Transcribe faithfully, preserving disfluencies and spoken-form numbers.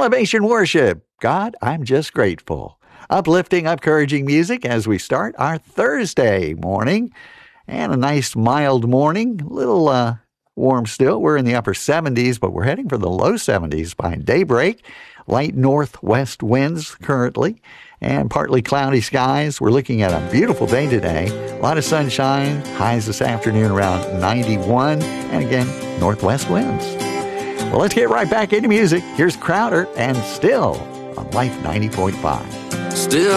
Elevation Worship. God, I'm just grateful. Uplifting, encouraging music as we start our Thursday morning. And a nice mild morning. A little uh, warm still. We're in the upper seventies, but we're heading for the low seventies by daybreak. Light northwest winds currently. And partly cloudy skies. We're looking at a beautiful day today. A lot of sunshine. Highs this afternoon around ninety-one. And again, northwest winds. Well, let's get right back into music. Here's Crowder and Still on Life ninety point five. Still